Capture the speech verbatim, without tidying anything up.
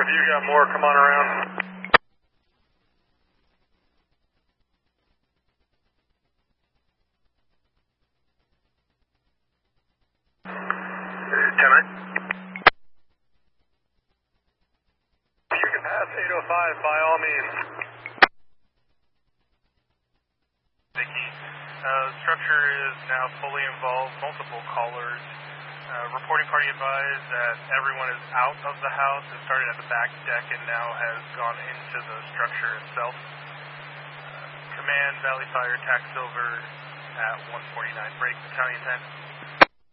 you got more, come on around. ten nine. You can pass eight oh five by all means. Vicky, uh, structure is now fully involved, multiple callers. Uh, reporting party advised that everyone is out of the house. It started at the back deck and now has gone into the structure itself. Uh, command, Valley Fire, tax over at one forty-nine. Break, Battalion ten.